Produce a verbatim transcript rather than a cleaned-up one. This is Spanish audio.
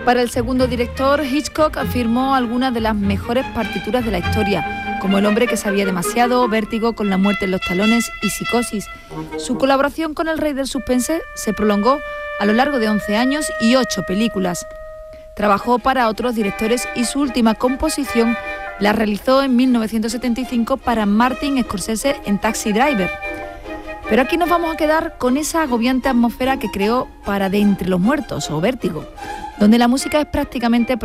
Para el segundo director, Hitchcock afirmó algunas de las mejores partituras de la historia, como El hombre que sabía demasiado, Vértigo, Con la muerte en los talones y Psicosis. Su colaboración con el rey del suspense se prolongó a lo largo de once años y ocho películas. Trabajó para otros directores y su última composición la realizó en mil novecientos setenta y cinco para Martin Scorsese en Taxi Driver. Pero aquí nos vamos a quedar con esa agobiante atmósfera que creó para De entre los muertos o Vértigo, donde la música es prácticamente